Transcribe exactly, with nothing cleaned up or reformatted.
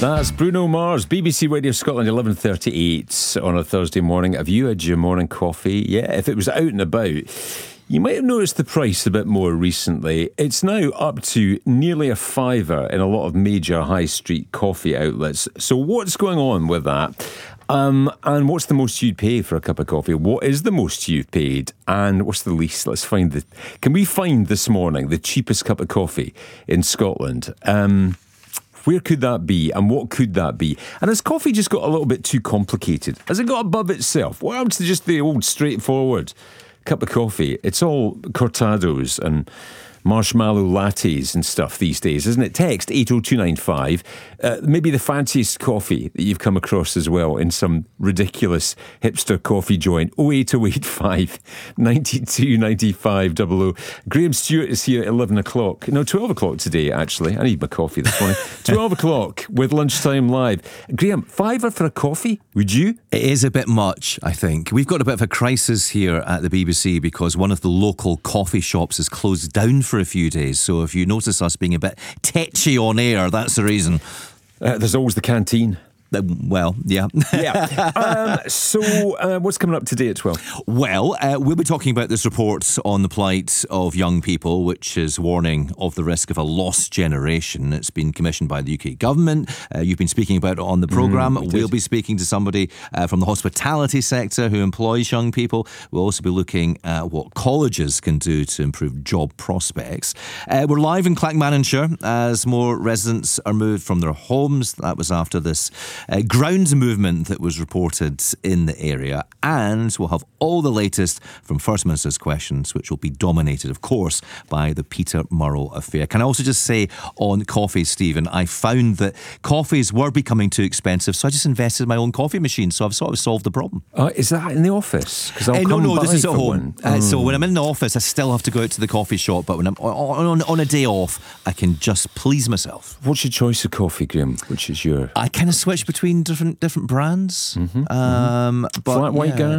That's Bruno Mars, B B C Radio Scotland, eleven thirty-eight on a Thursday morning. Have you had your morning coffee? Yeah, if it was out and about, you might have noticed the price a bit more recently. It's now up to nearly a fiver in a lot of major high street coffee outlets. So what's going on with that? Um, and what's the most you'd pay for a cup of coffee? What is the most you've paid? And what's the least? Let's find the... Can we find this morning the cheapest cup of coffee in Scotland? Um... Where could that be and what could that be? And has coffee just got a little bit too complicated? Has it got above itself? What happens to just the old straightforward cup of coffee? It's all cortados and marshmallow lattes and stuff these days, isn't it? Text eight oh two nine five. Uh, maybe the fanciest coffee that you've come across as well in some ridiculous hipster coffee joint. oh eight oh eight five nine two nine five double oh. Graham Stewart is here at eleven o'clock. No, twelve o'clock today, actually. I need my coffee this morning. twelve o'clock with Lunchtime Live. Graham, fiver for a coffee? Would you? It is a bit much, I think. We've got a bit of a crisis here at the B B C because one of the local coffee shops is closed down for a few days. So if you notice us being a bit tetchy on air, that's the reason. Uh, there's always the canteen. Uh, well, yeah. yeah. Um, so, uh, what's coming up today at twelve? Well, uh, we'll be talking about this report on the plight of young people, which is warning of the risk of a lost generation. It's been commissioned by the U K government. Uh, you've been speaking about it on the programme. Mm, we we'll be speaking to somebody uh, from the hospitality sector who employs young people. We'll also be looking at what colleges can do to improve job prospects. Uh, we're live in Clackmannanshire as more residents are moved from their homes. That was after this Uh, ground movement that was reported in the area, and we'll have all the latest from First Minister's questions, which will be dominated, of course, by the Peter Murrell affair. Can I also just say on coffee, Stephen, I found that coffees were becoming too expensive, so I just invested in my own coffee machine, so I've sort of solved the problem. Uh, is that in the office? Because I'll uh, come no, no, by this is at home. Uh, oh. So when I'm in the office, I still have to go out to the coffee shop, but when I'm on, on, on a day off, I can just please myself. What's your choice of coffee, Graham? Which is your... I kind of switch between different different brands. Mm-hmm, um, mm-hmm. But Flat white yeah. guy?